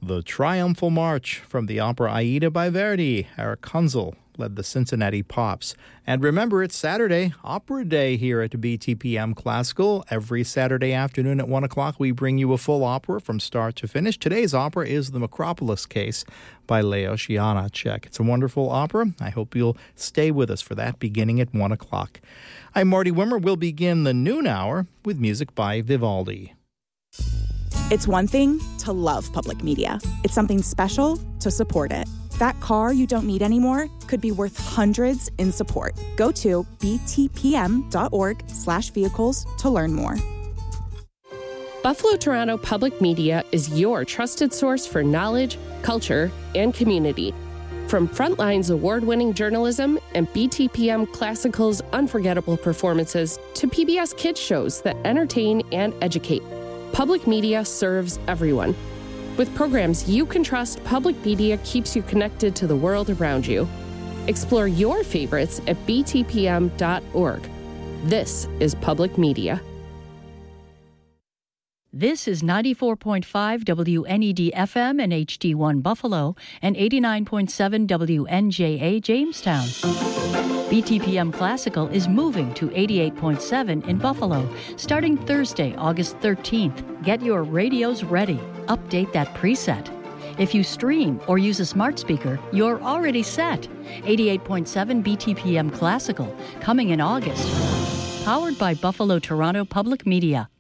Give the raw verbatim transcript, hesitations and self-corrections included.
The Triumphal March from the opera Aida by Verdi. Eric Kunzel led the Cincinnati Pops. And remember, it's Saturday, Opera Day here at B T P M Classical. Every Saturday afternoon at one o'clock, we bring you a full opera from start to finish. Today's opera is The Macropolis Case by Leos Janáček. It's a wonderful opera. I hope you'll stay with us for that beginning at one o'clock. I'm Marty Wimmer. We'll begin the noon hour with music by Vivaldi. It's one thing to love public media. It's something special to support it. That car you don't need anymore could be worth hundreds in support. Go to btpm.org slash vehicles to learn more. Buffalo Toronto Public Media is your trusted source for knowledge, culture, and community. From Frontline's award-winning journalism and B T P M Classical's unforgettable performances to P B S Kids shows that entertain and educate, public media serves everyone. With programs you can trust, public media keeps you connected to the world around you. Explore your favorites at b t p m dot org. This is public media. This is ninety-four point five W N E D F M and H D one Buffalo and eighty-nine point seven W N J A Jamestown. B T P M Classical is moving to eighty-eight point seven in Buffalo starting Thursday, August thirteenth. Get your radios ready. Update that preset. If you stream or use a smart speaker, you're already set. eighty-eight point seven B T P M Classical, coming in August. Powered by Buffalo Toronto Public Media.